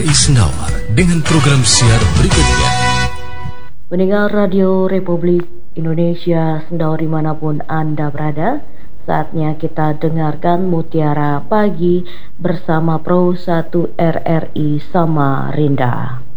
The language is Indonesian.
RRI Sendawa dengan program siar berikutnya. Pendengar Radio Republik Indonesia Sendawa dimanapun Anda berada, saatnya kita dengarkan Mutiara Pagi bersama Pro 1 RRI Samarinda.